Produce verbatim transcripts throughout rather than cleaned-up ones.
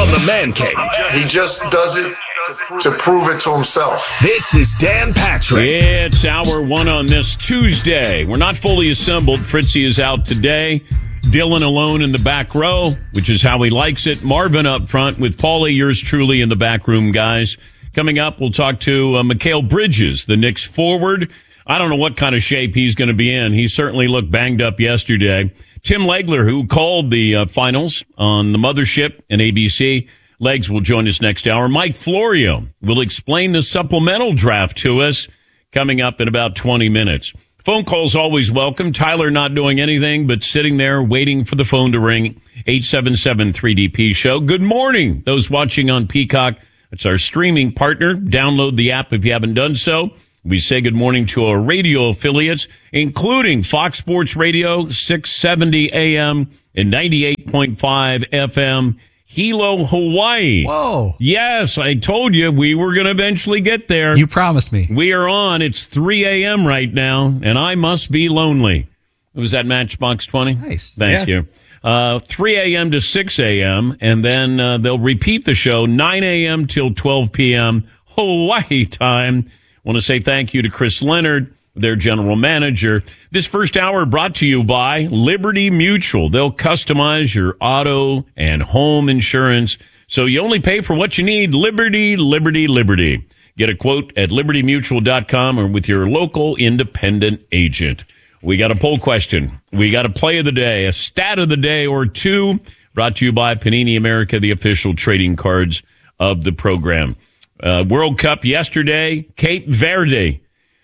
from the Man Cave. He just does it to prove it to himself. This is Dan Patrick. It's hour one on this Tuesday. We're not fully assembled. Fritzy is out today. Dylan alone in the back row, which is how he likes it. Marvin up front with Paulie, yours truly, in the back room, guys. Coming up, we'll talk to uh, Mikal Bridges, the Knicks forward. I don't know what kind of shape he's going to be in. He certainly looked banged up yesterday. Tim Legler, who called the uh, finals on the Mothership and A B C. Legs will join us next hour. Mike Florio will explain the supplemental draft to us coming up in about twenty minutes. Phone calls always welcome. Tyler not doing anything but sitting there waiting for the phone to ring. eight seven seven three D P show. Good morning, those watching on Peacock. It's our streaming partner. Download the app if you haven't done so. We say good morning to our radio affiliates, including Fox Sports Radio, six seventy A M and ninety-eight point five F M. Hilo, Hawaii. Whoa. Yes, I told you we were going to eventually get there. You promised me. We are on. It's three A.M. right now, and I must be lonely. Was that Matchbox twenty? Nice. Thank yeah. you. Uh, three A.M. to six A.M., and then uh, they'll repeat the show nine A.M. till twelve P.M. Hawaii time. Want to say thank you to Chris Leonard, their general manager. This first hour brought to you by Liberty Mutual. They'll customize your auto and home insurance, so you only pay for what you need. Liberty, Liberty, Liberty. Get a quote at liberty mutual dot com or with your local independent agent. We got a poll question. We got a play of the day, a stat of the day or two, brought to you by Panini America, the official trading cards of the program. Uh, World Cup yesterday, Cape Verde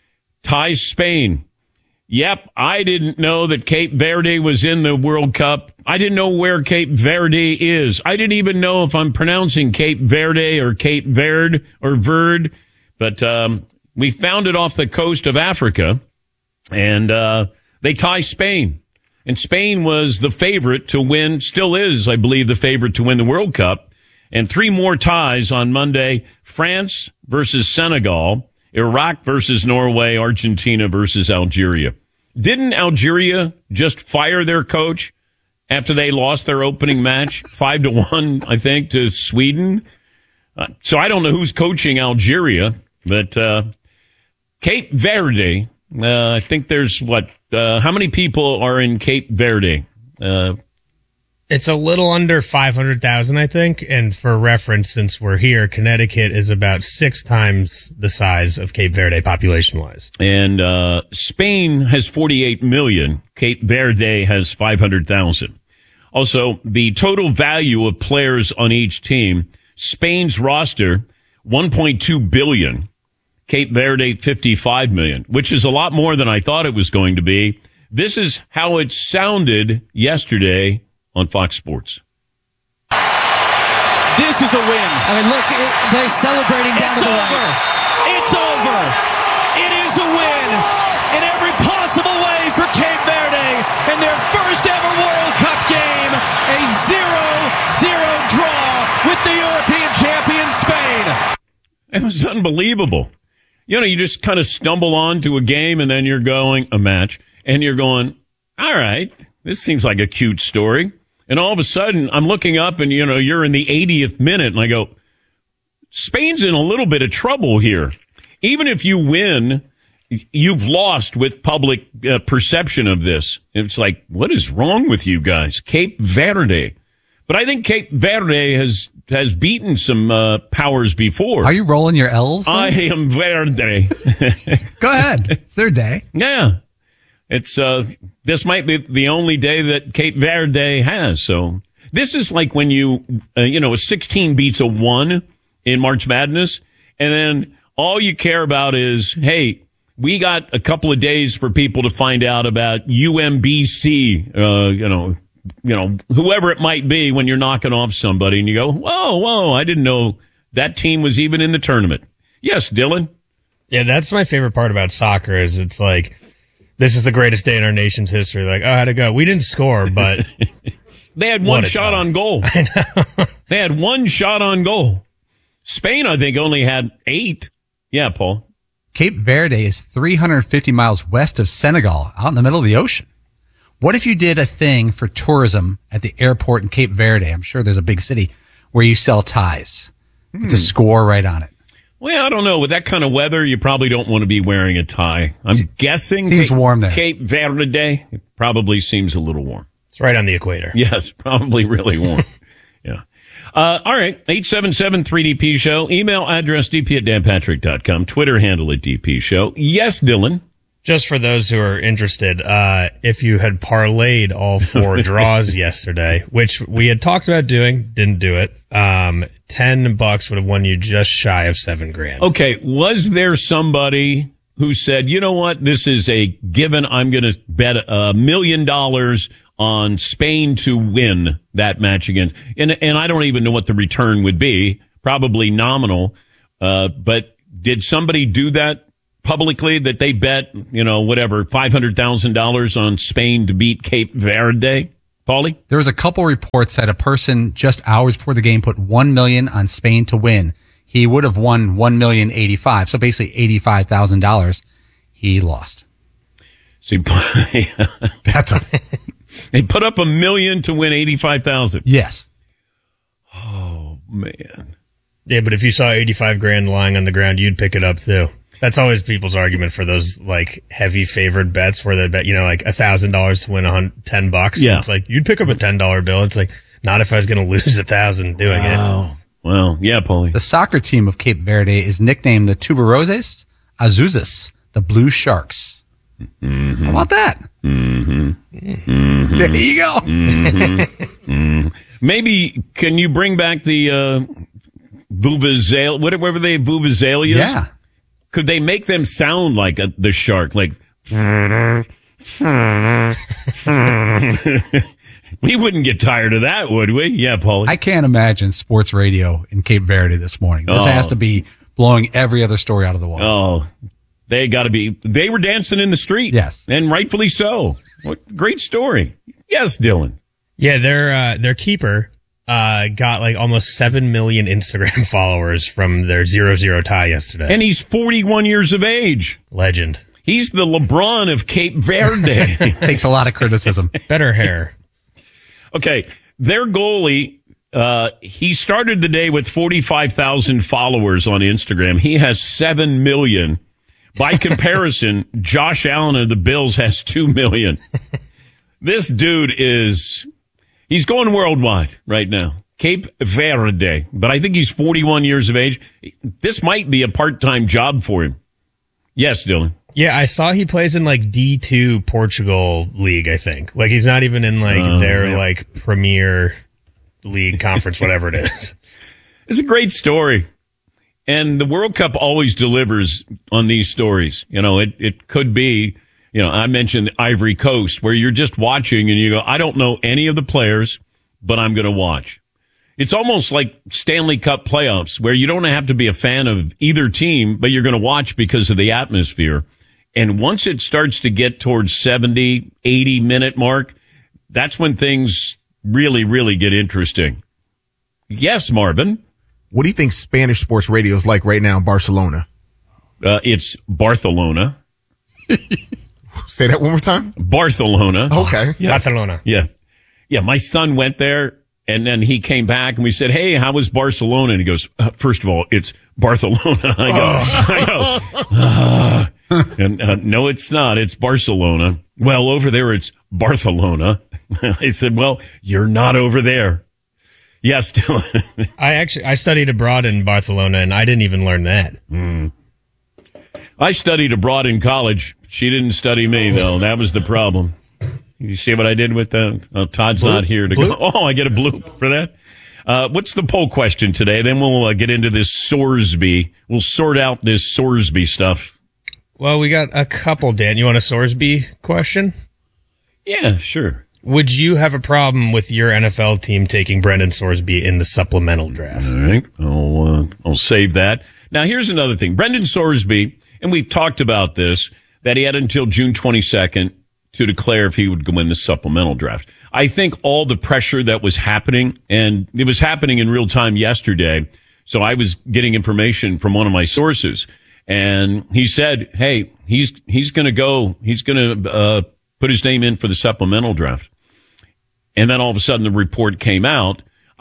ties Spain. Yep, I didn't know that Cape Verde was in the World Cup. I didn't know where Cape Verde is. I didn't even know if I'm pronouncing Cape Verde or Cape Verde or Verde. But um, we found it off the coast of Africa, and uh, they tie Spain. And Spain was the favorite to win, still is, I believe, the favorite to win the World Cup. And three more ties on Monday: France versus Senegal, Iraq versus Norway, Argentina versus Algeria. Didn't Algeria just fire their coach after they lost their opening match, five to one, I think, to Sweden? Uh, so I don't know who's coaching Algeria, but uh, Cape Verde, uh, I think there's, what, uh, how many people are in Cape Verde? Uh It's a little under five hundred thousand, I think. And for reference, since we're here, Connecticut is about six times the size of Cape Verde population-wise. And uh Spain has forty-eight million. Cape Verde has five hundred thousand. Also, the total value of players on each team: Spain's roster, one point two billion. Cape Verde, fifty-five million, which is a lot more than I thought it was going to be. This is how it sounded yesterday on Fox Sports. This is a win. I mean, look, it, they're celebrating down it's to the over. right. It's over. It is a win in every possible way for Cape Verde in their first ever World Cup game. A zero zero draw with the European champion Spain. It was unbelievable. You know, you just kind of stumble onto a game and then you're going, a match, and you're going, all right, this seems like a cute story. And all of a sudden, I'm looking up and, you know, you're in the eightieth minute, and I go, Spain's in a little bit of trouble here. Even if you win, you've lost with public uh, perception of this. It's like, what is wrong with you guys? Cape Verde. But I think Cape Verde has has beaten some uh, powers before. Are you rolling your L's? I am Verde. Go ahead. It's their day. Yeah. It's uh, this might be the only day that Cape Verde has. So this is like when you, uh, you know, a sixteen beats a one in March Madness, and then all you care about is, hey, we got a couple of days for people to find out about U M B C, uh, you know, you know, whoever it might be when you're knocking off somebody, and you go, whoa, whoa, I didn't know that team was even in the tournament. Yes, Dylan. Yeah, that's my favorite part about soccer is it's like, this is the greatest day in our nation's history. Like, oh, how'd it go? We didn't score, but they had one shot time. on goal. I know. They had one shot on goal. Spain, I think, only had eight. Yeah, Paul. Cape Verde is three hundred fifty miles west of Senegal, out in the middle of the ocean. What if you did a thing for tourism at the airport in Cape Verde? I'm sure there's a big city. where you sell ties with the score right on it. Well, I don't know. With that kind of weather, you probably don't want to be wearing a tie. I'm guessing Seems Cape, warm there. Cape Verde it probably seems a little warm. It's right on the equator. Yes, probably really warm. Yeah. Uh, all right. eight seven seven three D P show. Email address d p at dan patrick dot com. Twitter handle at D P show. Yes, Dylan. Just for those who are interested, uh, if you had parlayed all four draws yesterday, which we had talked about doing, didn't do it, um, ten bucks would have won you just shy of seven grand. Okay. Was there somebody who said, you know what? This is a given. I'm going to bet a million dollars on Spain to win that match again. And, and I don't even know what the return would be. Probably nominal. Uh, but did somebody do that publicly, that they bet, you know, whatever, five hundred thousand dollars on Spain to beat Cape Verde? Paulie? There was a couple reports that a person just hours before the game put one million on Spain to win. He would have won one million eighty-five, so basically eighty-five thousand dollars. He lost. See, That's a they put up a million to win eighty-five thousand. yes. Oh man. Yeah, but if you saw eighty-five grand lying on the ground, you'd pick it up too. That's always people's argument for those like heavy favored bets where they bet, you know, like a thousand dollars to win a hundred, ten bucks. Yeah. It's like, you'd pick up a ten dollar bill. It's like, not if I was going to lose a thousand doing it. Oh, well, yeah, Paulie. The soccer team of Cape Verde is nicknamed the Tubaroses Azuzes, the Blue Sharks. Mm-hmm. How about that? Mm-hmm. Mm-hmm. There you go. Mm-hmm. Mm-hmm. Maybe, can you bring back the uh, Vuvuzela, whatever they, Vuvuzelias? Yeah. Could they make them sound like a, the shark? Like, we wouldn't get tired of that, would we? Yeah, Paulie. I can't imagine sports radio in Cape Verde this morning. This Oh. has to be blowing every other story out of the water. Oh, they got to be. They were dancing in the street. Yes. And rightfully so. What great story. Yes, Dylan. Yeah, their uh, their keeper uh, got like almost seven million Instagram followers from their zero zero tie yesterday. And he's forty-one years of age. Legend. He's the LeBron of Cape Verde. Takes a lot of criticism. Better hair. Okay, their goalie, uh, he started the day with forty-five thousand followers on Instagram. He has seven million. By comparison, Josh Allen of the Bills has two million. This dude is, he's going worldwide right now. Cape Verde. But I think he's forty-one years of age. This might be a part-time job for him. Yes, Dylan. Yeah, I saw he plays in like D two Portugal league, I think. Like he's not even in like Oh, their yeah. like Premier League conference, whatever it is. It's a great story. And the World Cup always delivers on these stories. You know, it, it could be, you know, I mentioned Ivory Coast, where you're just watching and you go, I don't know any of the players, but I'm going to watch. It's almost like Stanley Cup playoffs, where you don't have to be a fan of either team, but you're going to watch because of the atmosphere. And once it starts to get towards seventy, eighty minute mark, that's when things really, really get interesting. Yes, Marvin. What do you think Spanish sports radio is like right now in Barcelona? Uh, it's Barcelona. Say that one more time. Barcelona. Okay. Yeah. Barcelona. Yeah. Yeah. My son went there and then he came back and we said, hey, how was Barcelona? And he goes, uh, first of all, it's Barcelona. I go, I go, ah. and, uh, no, it's not. It's Barcelona. Well, over there, it's Barcelona. I said, well, you're not over there. Yes, Dylan. I actually I studied abroad in Barcelona and I didn't even learn that. Mm. I studied abroad in college. She didn't study me, though. That was the problem. You see what I did with that? Oh, Todd's Bloop. not here to Bloop. go. Oh, I get a bloop for that. Uh, what's the poll question today? Then we'll uh, get into this Sorsby. We'll sort out this Sorsby stuff. Well, we got a couple, Dan. You want a Sorsby question? Yeah, sure. Would you have a problem with your N F L team taking Brendan Sorsby in the supplemental draft? All right. I'll, uh, I'll save that. Now, here's another thing. Brendan Sorsby, and we've talked about this, that he had until June twenty-second to declare if he would go in the supplemental draft. I think all the pressure that was happening, and it was happening in real time yesterday, so I was getting information from one of my sources, and he said, hey, he's he's going to go, he's going to uh, put his name in for the supplemental draft. And then all of a sudden the report came out.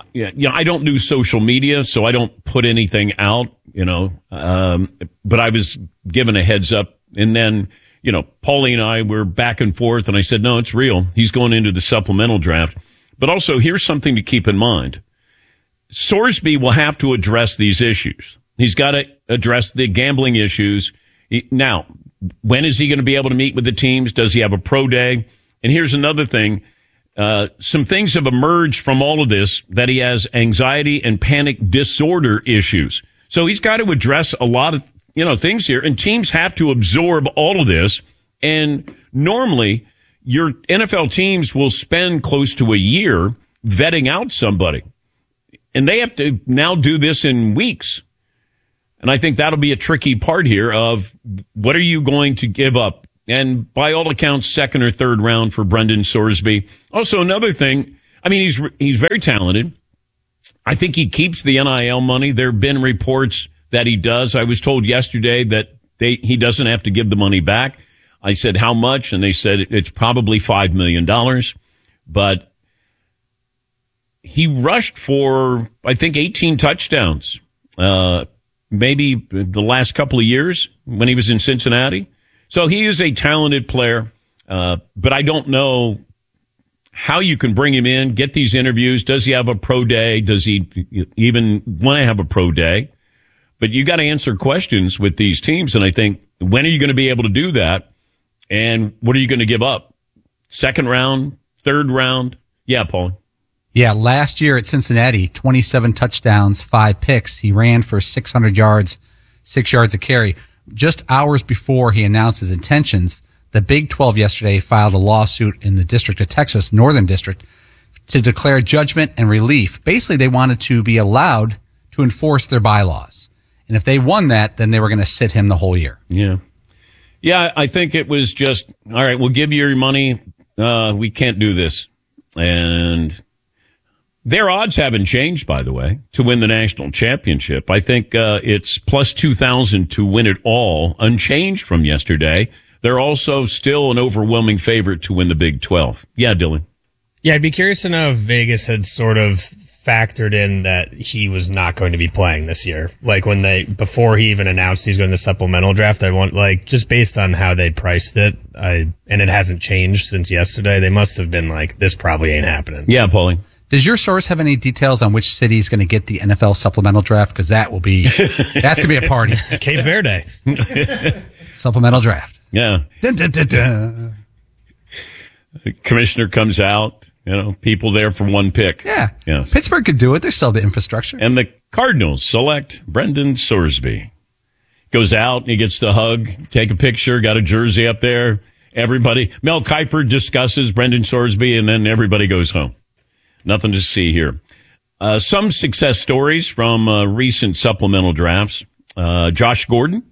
yeah, you know, I don't do social media, so I don't put anything out, you know, um, but I was given a heads up. And then, you know, Paulie and I were back and forth, and I said, no, it's real. He's going into the supplemental draft. But also, here's something to keep in mind. Sorsby will have to address these issues. He's got to address the gambling issues. Now, when is he going to be able to meet with the teams? Does he have a pro day? And here's another thing. Uh, some things have emerged from all of this, that he has anxiety and panic disorder issues. So he's got to address a lot of, you know, things here, and teams have to absorb all of this. And normally your N F L teams will spend close to a year vetting out somebody, and they have to now do this in weeks. And I think that'll be a tricky part here of what are you going to give up? And by all accounts, second or third round for Brendan Sorsby. Also, another thing, I mean, he's he's very talented. I think he keeps the N I L money. There have been reports that he does. I was told yesterday that they he doesn't have to give the money back. I said, how much? And they said it's probably five million dollars. But he rushed for, I think, eighteen touchdowns, uh, maybe the last couple of years when he was in Cincinnati. So he is a talented player, uh, but I don't know how you can bring him in, get these interviews. Does he have a pro day? Does he even want to have a pro day? But you got to answer questions with these teams, and I think, when are you going to be able to do that? And what are you going to give up? Second round, third round? Yeah, Paul. Yeah, last year at Cincinnati, twenty-seven touchdowns, five picks. He ran for six hundred yards, six yards a carry. Just hours before he announced his intentions, the Big twelve yesterday filed a lawsuit in the District of Texas, Northern District, to declare judgment and relief. Basically, they wanted to be allowed to enforce their bylaws. And if they won that, then they were going to sit him the whole year. Yeah. Yeah, I think it was just, all right, we'll give you your money. Uh, we can't do this. And their odds haven't changed, by the way, to win the national championship. I think uh, it's plus two thousand to win it all, unchanged from yesterday. They're also still an overwhelming favorite to win the Big twelve. Yeah, Dylan. Yeah, I'd be curious to know if Vegas had sort of factored in that he was not going to be playing this year. Like when they, before he even announced he's going to the supplemental draft, I want, like, just based on how they priced it, I, and it hasn't changed since yesterday, they must have been like, this probably ain't happening. Yeah, Paulie. Does your source have any details on which city is going to get the N F L supplemental draft? Because that will be, that's going to be a party. Cape Verde. Supplemental draft. Yeah. Dun, dun, dun, dun. The commissioner comes out, you know, people there for one pick. Yeah. Yes. Pittsburgh could do it. There's still the infrastructure. And the Cardinals select Brendan Sorsby. Goes out and he gets the hug, take a picture, got a jersey up there. Everybody, Mel Kiper discusses Brendan Sorsby, and then everybody goes home. Nothing to see here. Uh, some success stories from uh, recent supplemental drafts. Uh, Josh Gordon,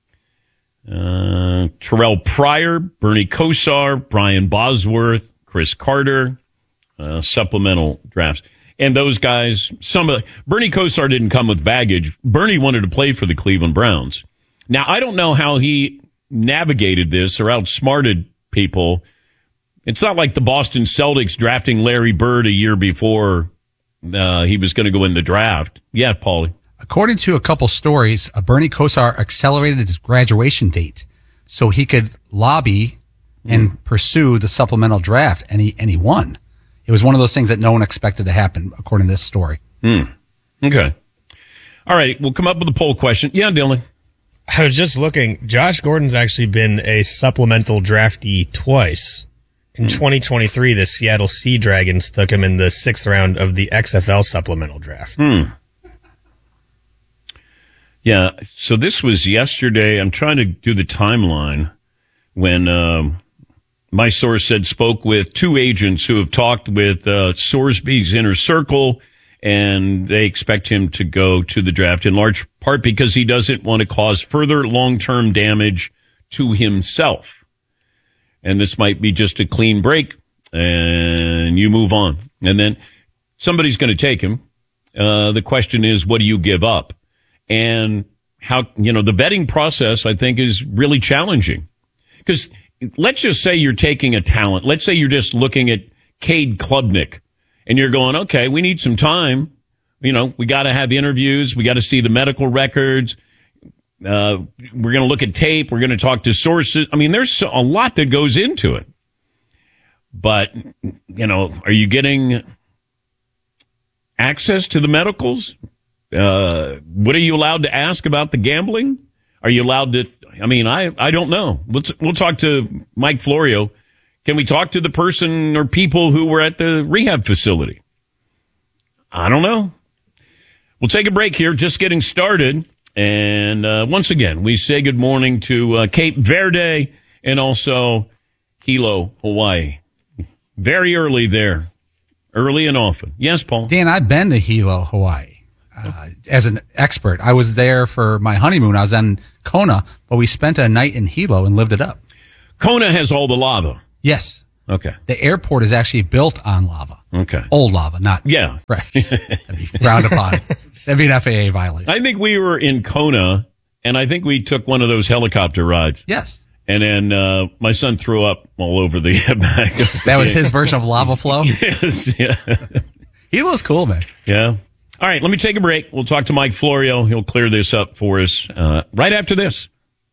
uh, Terrell Pryor, Bernie Kosar, Brian Bosworth, Chris Carter, uh, supplemental drafts. And those guys, some of the, Bernie Kosar didn't come with baggage. Bernie wanted to play for the Cleveland Browns. Now, I don't know how he navigated this or outsmarted people. It's not like the Boston Celtics drafting Larry Bird a year before uh, he was going to go in the draft. Yeah, Paulie. According to a couple stories, uh, Bernie Kosar accelerated his graduation date so he could lobby and mm. pursue the supplemental draft, and he and he won. It was one of those things that no one expected to happen, according to this story. Mm. Okay. All right, we'll come up with a poll question. Yeah, Dylan. I was just looking. Josh Gordon's actually been a supplemental draftee twice. In twenty twenty-three, the Seattle Sea Dragons took him in the sixth round of the X F L supplemental draft. Hmm. Yeah, so this was yesterday. I'm trying to do the timeline when um, my source said spoke with two agents who have talked with uh, Sorsby's inner circle, and they expect him to go to the draft in large part because he doesn't want to cause further long-term damage to himself. And this might be just a clean break, and you move on. And then somebody's going to take him. Uh, the question is, what do you give up? And how, you know, the vetting process, I think, is really challenging. Because let's just say you're taking a talent. Let's say you're just looking at Cade Klubnik, and you're going, okay, we need some time. You know, we got to have interviews. We got to see the medical records. Uh, we're going to look at tape. We're going to talk to sources. I mean, there's a lot that goes into it. But, you know, are you getting access to the medicals? Uh, what are you allowed to ask about the gambling? Are you allowed to? I mean, I, I don't know. Let's, we'll talk to Mike Florio. Can we talk to the person or people who were at the rehab facility? I don't know. We'll take a break here, just getting started. And uh, once again, we say good morning to uh, Cape Verde and also Hilo, Hawaii. Very early there. Early and often. Yes, Paul? Dan, I've been to Hilo, Hawaii, uh, as an expert. I was there for my honeymoon. I was in Kona, but we spent a night in Hilo and lived it up. Kona has all the lava. Yes. Okay. The airport is actually built on lava. Okay. Old lava, not Yeah. fresh. That'd be frowned upon. That'd be an F A A violation. I think we were in Kona, and I think we took one of those helicopter rides. Yes. And then uh, my son threw up all over the back. Of That was his version of lava flow? Yes, yeah. Hilo's cool, man. Yeah. All right, let me take a break. We'll talk to Mike Florio. He'll clear this up for us uh, right after this.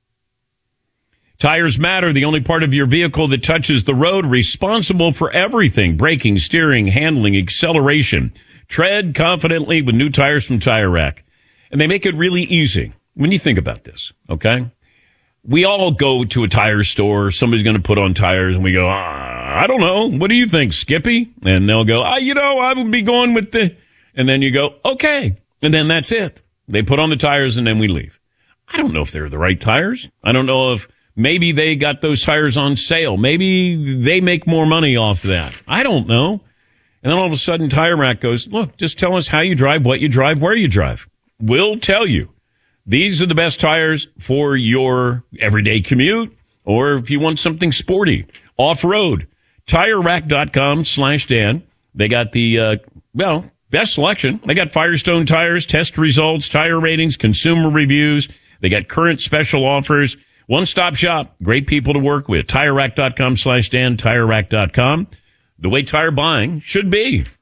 Tires Matter, the only part of your vehicle that touches the road, responsible for everything: braking, steering, handling, acceleration. Tread confidently with new tires from Tire Rack. And they make it really easy when you think about this, okay? We all go to a tire store. Somebody's going to put on tires, and we go, ah, I don't know. What do you think, Skippy? And they'll go, ah, you know, I would be going with the... And then you go, okay. And then that's it. They put on the tires, and then we leave. I don't know if they're the right tires. I don't know if maybe they got those tires on sale. Maybe they make more money off that. I don't know. And then all of a sudden, Tire Rack goes, look, just tell us how you drive, what you drive, where you drive. We'll tell you. These are the best tires for your everyday commute, or if you want something sporty, off-road. TireRack.com slash Dan. They got the, uh, well, best selection. They got Firestone tires, test results, tire ratings, consumer reviews. They got current special offers. One-stop shop. Great people to work with. TireRack.com slash Dan. TireRack dot com. The way tire buying should be.